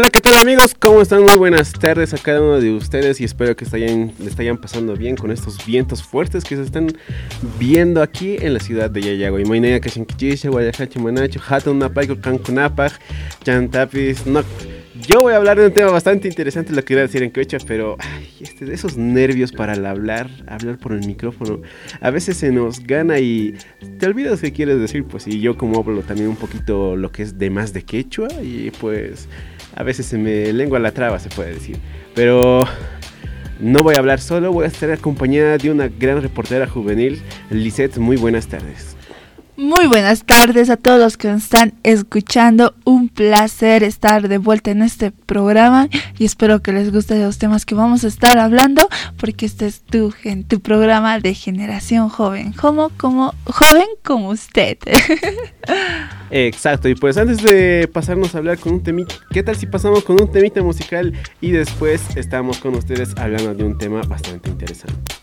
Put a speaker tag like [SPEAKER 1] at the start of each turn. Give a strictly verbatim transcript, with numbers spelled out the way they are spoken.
[SPEAKER 1] Hola, ¿qué tal amigos? ¿Cómo están? Muy buenas tardes a cada uno de ustedes y espero que estén, le estén pasando bien con estos vientos fuertes que se están viendo aquí en la ciudad de Yayago. Y mañana que Shinkichiche, Guayacache, Manacho, Hatun, Napaico, Cancunapaj, Chantapis, no. Yo voy a hablar de un tema bastante interesante, lo quería decir en quechua, pero ay, este, esos nervios para el hablar, hablar por el micrófono, a veces se nos gana y te olvidas qué quieres decir, pues, y yo como hablo también un poquito lo que es de más de quechua, y pues a veces se me lengua la traba, se puede decir, pero no voy a hablar solo, voy a estar acompañada de una gran reportera juvenil, Lisette. Muy buenas tardes.
[SPEAKER 2] Muy buenas tardes a todos los que nos están escuchando. Un placer estar de vuelta en este programa y espero que les gusten los temas que vamos a estar hablando, porque este es tu, tu programa de generación joven, como, como joven como usted.
[SPEAKER 1] Exacto, y pues antes de pasarnos a hablar con un temita, ¿qué tal si pasamos con un temita musical y después estamos con ustedes hablando de un tema bastante interesante?